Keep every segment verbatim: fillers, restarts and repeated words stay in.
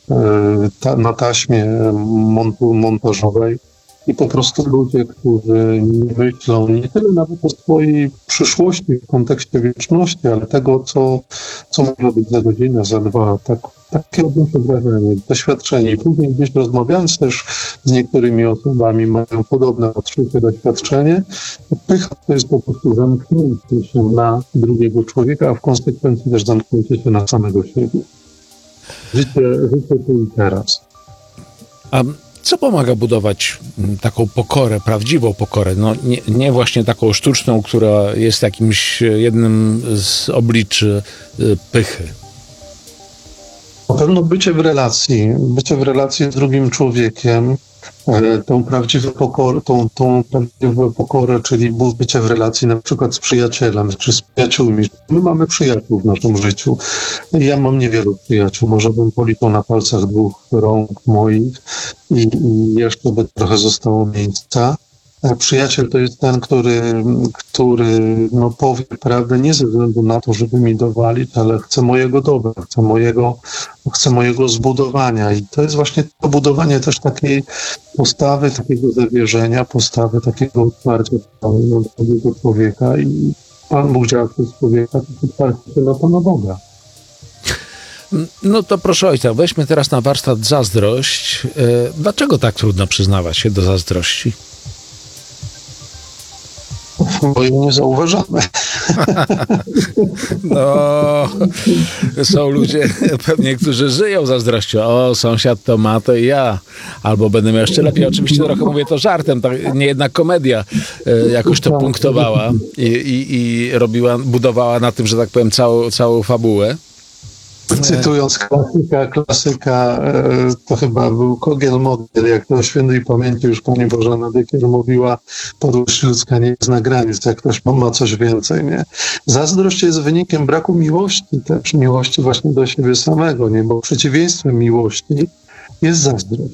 ta, na taśmie montu, montażowej i po prostu ludzie, którzy nie myślą nie tyle nawet o swojej przyszłości w kontekście wieczności, ale tego, co, co może być za godzinę, za dwa. Tak, takie odnoszę wrażenie, doświadczenie. I później gdzieś rozmawiając też z niektórymi osobami, mają podobne odczucie, doświadczenie. Pycha to jest po prostu zamknięcie się na drugiego człowieka, a w konsekwencji też zamknięcie się na samego siebie. Życie, życie tu i teraz. A co pomaga budować taką pokorę, prawdziwą pokorę? No nie, nie właśnie taką sztuczną, która jest jakimś jednym z obliczy pychy. Na pewno bycie w relacji, bycie w relacji z drugim człowiekiem, tą prawdziwą pokorę, tą, tą prawdziwą pokorę, czyli bycie w relacji na przykład z przyjacielem, czy z przyjaciółmi. My mamy przyjaciół w naszym życiu. Ja mam niewielu przyjaciół, może bym policzył na palcach dwóch rąk moich i, i jeszcze by trochę zostało miejsca. Przyjaciel to jest ten, który, który no, powie prawdę nie ze względu na to, żeby mi dowalić, ale chce mojego dobra, chce mojego, chce mojego zbudowania. I to jest właśnie to budowanie też takiej postawy, takiego zawierzenia, postawy takiego otwarcia do drugiego człowieka. I Pan Bóg działa przez człowieka, to otwarcie się na Pana Boga. No to proszę ojca, weźmy teraz na warsztat zazdrość. Dlaczego tak trudno przyznawać się do zazdrości? Bo jej nie zauważamy. No, są ludzie pewnie, którzy żyją zazdrością. O, sąsiad to ma, to i ja. Albo będę miał jeszcze lepiej. Oczywiście trochę mówię to żartem. Tak, nie jedna komedia e, jakoś to punktowała i, i, i robiła, budowała na tym, że tak powiem, całą, całą fabułę. Cytując klasyka, klasyka, to chyba był Kogel-Mogel, jak to świętej pamięci już Pani Bożena Dykier mówiła, podłość ludzka nie zna granic, jak ktoś ma coś więcej, nie? Zazdrość jest wynikiem braku miłości, też miłości właśnie do siebie samego, nie? Bo przeciwieństwem miłości jest zazdrość.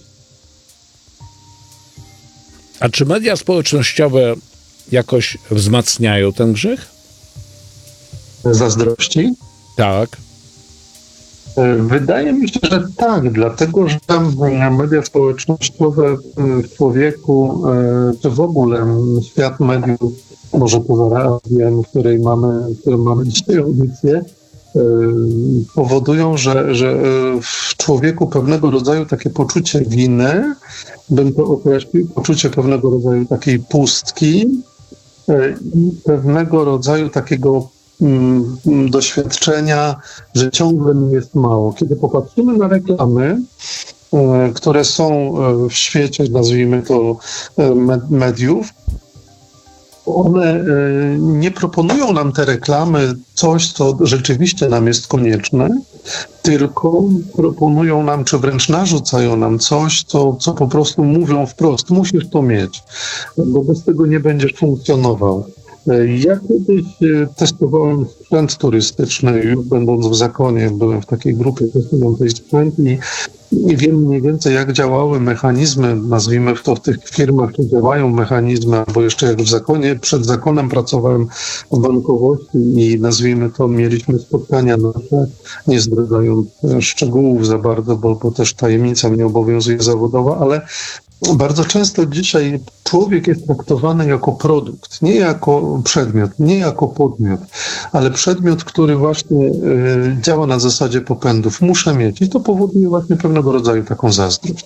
A czy media społecznościowe jakoś wzmacniają ten grzech? Zazdrości? Tak. Wydaje mi się, że tak, dlatego że media społecznościowe w człowieku, czy w ogóle świat mediów, może poza radiem, w której mamy, w którym mamy dzisiaj audycję, powodują, że, że w człowieku pewnego rodzaju takie poczucie winy, bym to określił, poczucie pewnego rodzaju takiej pustki i pewnego rodzaju takiego doświadczenia, że ciągle mi jest mało. Kiedy popatrzymy na reklamy, które są w świecie, nazwijmy to, mediów, one nie proponują nam te reklamy coś, co rzeczywiście nam jest konieczne, tylko proponują nam, czy wręcz narzucają nam coś, co, co po prostu mówią wprost. Musisz to mieć, bo bez tego nie będziesz funkcjonował. Ja kiedyś testowałem sprzęt turystyczny, już będąc w Zakonie, byłem w takiej grupie testującej sprzęt i, i wiem mniej więcej, jak działały mechanizmy, nazwijmy to w tych firmach, czy działają mechanizmy, albo jeszcze jak w Zakonie, przed Zakonem pracowałem w bankowości i nazwijmy to, mieliśmy spotkania nasze, nie zdradzając szczegółów za bardzo, bo, bo też tajemnica mnie obowiązuje zawodowa, ale bardzo często dzisiaj człowiek jest traktowany jako produkt, nie jako przedmiot, nie jako podmiot, ale przedmiot, który właśnie y, działa na zasadzie popędów. Muszę mieć i to powoduje właśnie pewnego rodzaju taką zazdrość.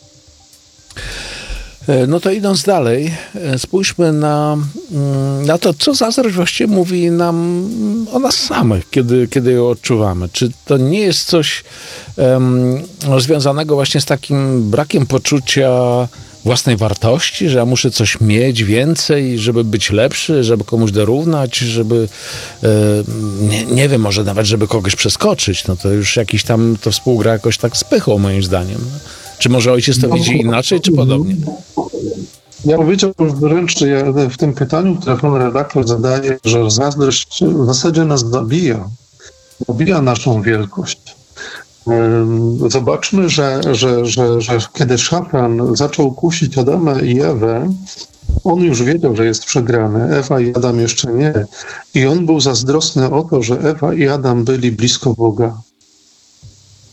No to idąc dalej, spójrzmy na, na to, co zazdrość właściwie mówi nam o nas samych, kiedy, kiedy ją odczuwamy. Czy to nie jest coś um, związanego właśnie z takim brakiem poczucia własnej wartości, że ja muszę coś mieć więcej, żeby być lepszy, żeby komuś dorównać, żeby, e, nie, nie wiem, może nawet, żeby kogoś przeskoczyć. No to już jakiś tam, to współgra jakoś tak z pychą, moim zdaniem. Czy może ojciec to widzi inaczej, czy podobnie? Ja powiedziałbym wręcz, że ja w tym pytaniu, które pan redaktor zadaje, że zazdrość w zasadzie nas zabija. Zabija naszą wielkość. Zobaczmy, że, że, że, że kiedy szatan zaczął kusić Adama i Ewę, on już wiedział, że jest przegrany. Ewa i Adam jeszcze nie. I on był zazdrosny o to, że Ewa i Adam byli blisko Boga.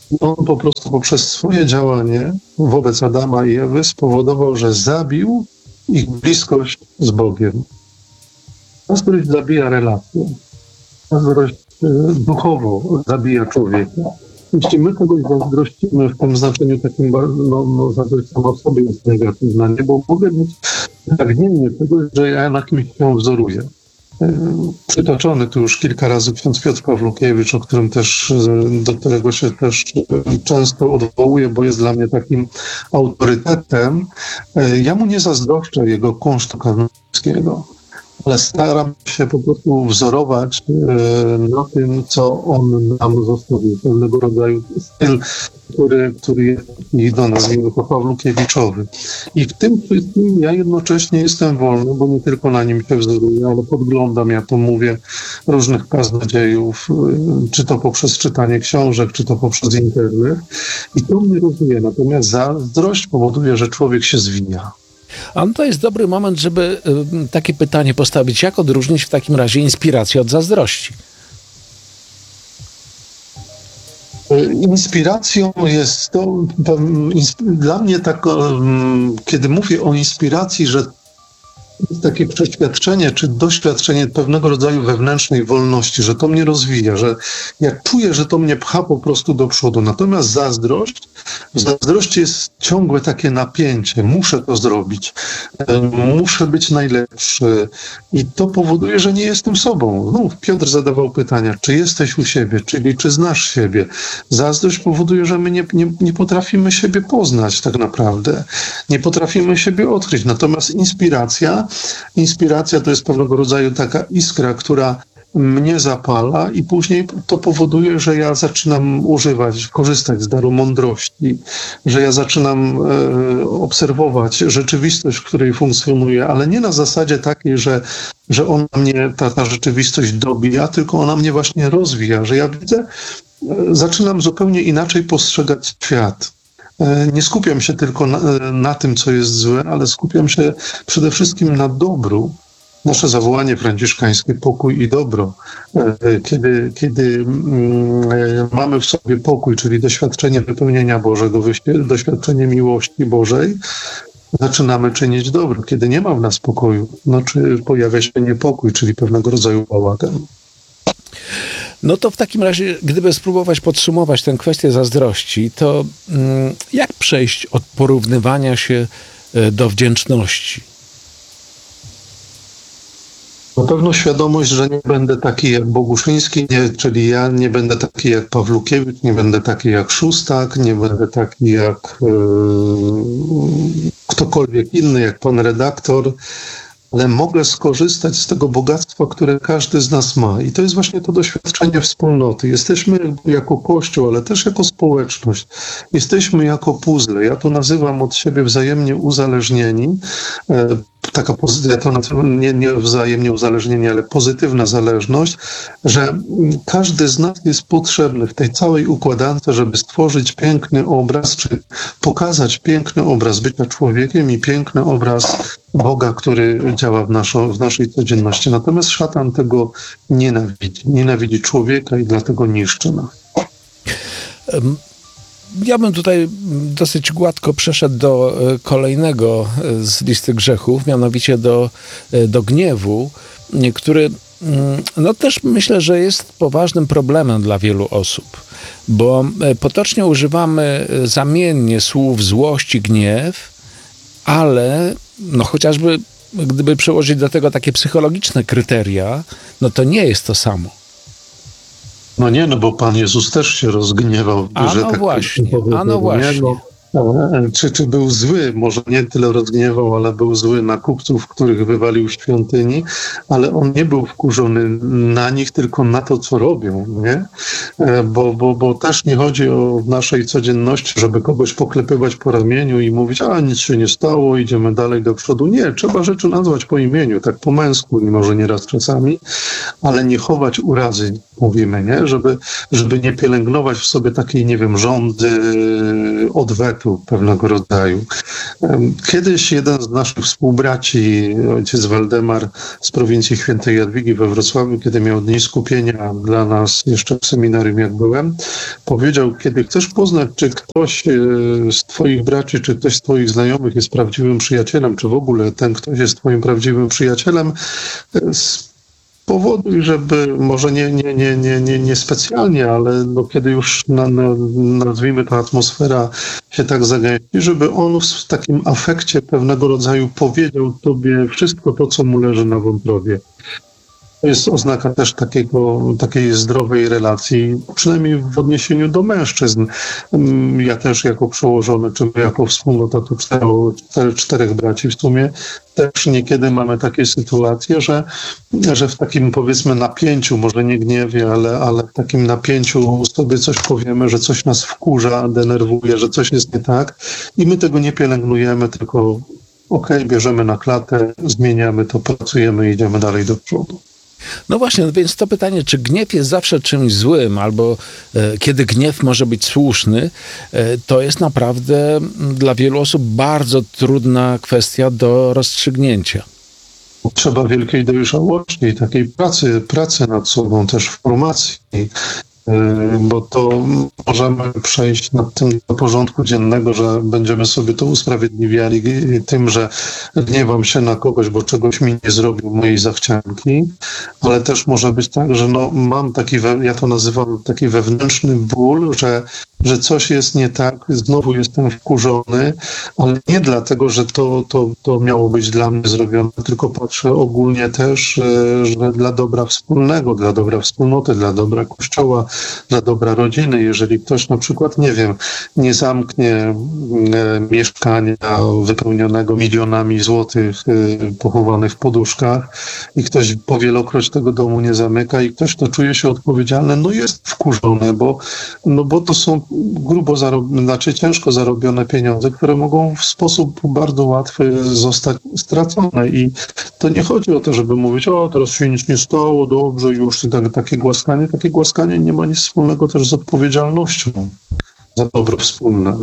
On po prostu poprzez swoje działanie wobec Adama i Ewy spowodował, że zabił ich bliskość z Bogiem. Zazdrość zabija relacje. Zazdrość duchowo zabija człowieka. Jeśli my kogoś zazdrościmy w tym znaczeniu takim, no, no zazdrość sama w sobie jest negatywna, nie? Bo mogę mieć pragnienie tego, że ja na kimś się wzoruję. Przytoczony tu już kilka razy ksiądz Piotr Pawlukiewicz, o którym też, do którego się też często odwołuję, bo jest dla mnie takim autorytetem. Ja mu nie zazdroszczę jego kunsztu kaznodziejącego, ale staram się po prostu wzorować na tym, co on nam zostawił. Pewnego rodzaju styl, który, który jest do nazwijmy go Pawlukiewiczowy. I w tym wszystkim ja jednocześnie jestem wolny, bo nie tylko na nim się wzoruję, ale podglądam, ja to mówię, różnych kaznodziejów, czy to poprzez czytanie książek, czy to poprzez internet. I to mnie rozwija. Natomiast zazdrość powoduje, że człowiek się zwija. A to jest dobry moment, żeby y, takie pytanie postawić. Jak odróżnić w takim razie inspirację od zazdrości? Inspiracją jest to, dla mnie tak, kiedy mówię o inspiracji, że jest takie przeświadczenie, czy doświadczenie pewnego rodzaju wewnętrznej wolności, że to mnie rozwija, że ja czuję, że to mnie pcha po prostu do przodu. Natomiast zazdrość, w zazdrości jest ciągłe takie napięcie. Muszę to zrobić. Muszę być najlepszy. I to powoduje, że nie jestem sobą. Znów Piotr zadawał pytania, czy jesteś u siebie, czyli czy znasz siebie. Zazdrość powoduje, że my nie, nie, nie potrafimy siebie poznać tak naprawdę. Nie potrafimy siebie odkryć. Natomiast inspiracja Inspiracja to jest pewnego rodzaju taka iskra, która mnie zapala i później to powoduje, że ja zaczynam używać, korzystać z daru mądrości, że ja zaczynam e, obserwować rzeczywistość, w której funkcjonuję, ale nie na zasadzie takiej, że, że ona mnie, ta, ta rzeczywistość dobija, tylko ona mnie właśnie rozwija, że ja widzę, e, zaczynam zupełnie inaczej postrzegać świat. Nie skupiam się tylko na, na tym, co jest złe, ale skupiam się przede wszystkim na dobru. Nasze zawołanie franciszkańskie, pokój i dobro. Kiedy, kiedy mamy w sobie pokój, czyli doświadczenie wypełnienia Bożego, doświadczenie miłości Bożej, zaczynamy czynić dobro. Kiedy nie ma w nas pokoju, no czy pojawia się niepokój, czyli pewnego rodzaju bałagan. No to w takim razie, gdyby spróbować podsumować tę kwestię zazdrości, to mm, jak przejść od porównywania się do wdzięczności? Na pewno świadomość, że nie będę taki jak Boguszyński, nie, czyli ja nie będę taki jak Pawlukiewicz, nie będę taki jak Szóstak, nie będę taki jak yy, ktokolwiek inny, jak pan redaktor, ale mogę skorzystać z tego bogactwa, które każdy z nas ma. I to jest właśnie to doświadczenie wspólnoty. Jesteśmy jako Kościół, ale też jako społeczność. Jesteśmy jako puzzle. Ja to nazywam od siebie wzajemnie uzależnieni. Taka pozytywna, ja to nazywam nie, nie wzajemnie uzależnienie, ale pozytywna zależność, że każdy z nas jest potrzebny w tej całej układance, żeby stworzyć piękny obraz, czy pokazać piękny obraz bycia człowiekiem i piękny obraz Boga, który działa w, naszą, w naszej codzienności. Natomiast szatan tego nienawidzi. Nienawidzi człowieka i dlatego niszczy nas. Um. Ja bym tutaj dosyć gładko przeszedł do kolejnego z listy grzechów, mianowicie do, do gniewu, który no też myślę, że jest poważnym problemem dla wielu osób, bo potocznie używamy zamiennie słów złość i gniew, ale no chociażby gdyby przyłożyć do tego takie psychologiczne kryteria, no to nie jest to samo. No nie, no bo Pan Jezus też się rozgniewał. A że no tak właśnie, powiem, a no właśnie. No, czy, czy był zły? Może nie tyle rozgniewał, ale był zły na kupców, których wywalił z świątyni, ale on nie był wkurzony na nich, tylko na to, co robią, nie? Bo, bo, bo też nie chodzi o w naszej codzienności, żeby kogoś poklepywać po ramieniu i mówić, a nic się nie stało, idziemy dalej do przodu. Nie, trzeba rzeczy nazwać po imieniu, tak po męsku, może nieraz czasami, ale nie chować urazy, mówimy, nie? Żeby, żeby nie pielęgnować w sobie takiej, nie wiem, żądzy, odwetu, światu pewnego rodzaju. Kiedyś jeden z naszych współbraci, ojciec Waldemar z prowincji Świętej Jadwigi we Wrocławiu, kiedy miał dni skupienia dla nas jeszcze w seminarium, jak byłem, powiedział, kiedy chcesz poznać, czy ktoś z twoich braci, czy ktoś z twoich znajomych jest prawdziwym przyjacielem, czy w ogóle ten ktoś jest twoim prawdziwym przyjacielem, powoduj, żeby może nie, nie, nie, nie, nie, nie specjalnie, ale no kiedy już na, na, nazwijmy to atmosfera się tak zagęści, żeby on w takim afekcie pewnego rodzaju powiedział tobie wszystko to, co mu leży na wątrobie. To jest oznaka też takiego, takiej zdrowej relacji, przynajmniej w odniesieniu do mężczyzn. Ja też jako przełożony, czy jako wspólnota tu cztero, cztery, czterech braci w sumie, też niekiedy mamy takie sytuacje, że, że w takim powiedzmy napięciu, może nie gniewie, ale, ale w takim napięciu sobie coś powiemy, że coś nas wkurza, denerwuje, że coś jest nie tak i my tego nie pielęgnujemy, tylko okej, okay, bierzemy na klatę, zmieniamy to, pracujemy i idziemy dalej do przodu. No właśnie, więc to pytanie, czy gniew jest zawsze czymś złym, albo e, kiedy gniew może być słuszny, e, to jest naprawdę dla wielu osób bardzo trudna kwestia do rozstrzygnięcia. Trzeba wielkiej dojrzałości i takiej pracy, pracy nad sobą, też formacji, bo to możemy przejść nad tym do porządku dziennego, że będziemy sobie to usprawiedliwiali tym, że gniewam się na kogoś, bo czegoś mi nie zrobił mojej zachcianki, ale też może być tak, że no, mam taki, ja to nazywam taki wewnętrzny ból, że, że coś jest nie tak, znowu jestem wkurzony, ale nie dlatego, że to, to, to miało być dla mnie zrobione, tylko patrzę ogólnie też, że dla dobra wspólnego, dla dobra wspólnoty, dla dobra Kościoła, dla dobra rodziny. Jeżeli ktoś na przykład, nie wiem, nie zamknie e, mieszkania wypełnionego milionami złotych e, pochowanych w poduszkach i ktoś powielokroć tego domu nie zamyka i ktoś, kto czuje się odpowiedzialny, no jest wkurzony, bo, no bo to są grubo zarobione, znaczy ciężko zarobione pieniądze, które mogą w sposób bardzo łatwy zostać stracone i to nie chodzi o to, żeby mówić, o teraz się nic nie stało, dobrze już i tak, takie głaskanie, takie głaskanie nie ma nic wspólnego też z odpowiedzialnością za dobro wspólne.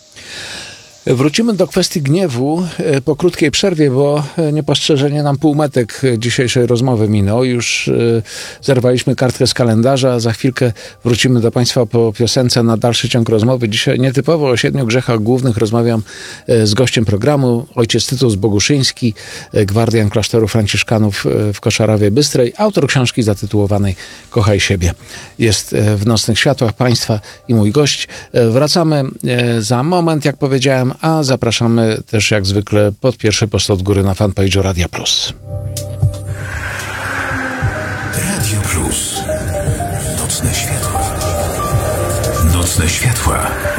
Wrócimy do kwestii gniewu po krótkiej przerwie, bo niepostrzeżenie nam półmetek dzisiejszej rozmowy minął. Już zerwaliśmy kartkę z kalendarza. Za chwilkę wrócimy do Państwa po piosence na dalszy ciąg rozmowy. Dzisiaj nietypowo o siedmiu grzechach głównych rozmawiam z gościem programu, ojciec Tytus Boguszyński, gwardian klasztoru franciszkanów w Koszarowie Bystrej, autor książki zatytułowanej Kochaj siebie. Jest w nocnych światłach Państwa i mój gość. Wracamy za moment, jak powiedziałem, a zapraszamy też jak zwykle pod pierwszy post od góry na fanpage'u Radia Plus. Radio Plus. Nocne światła. Nocne światła.